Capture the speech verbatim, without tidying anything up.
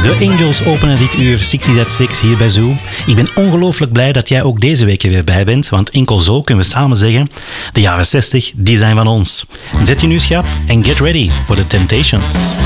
De Angels openen dit uur zestig at zes hier bij Zoo. Ik ben ongelooflijk blij dat jij ook deze week er weer bij bent, want enkel zo kunnen we samen zeggen, de jaren zestig, die zijn van ons. Zet je nu schrap en get ready for the Temptations.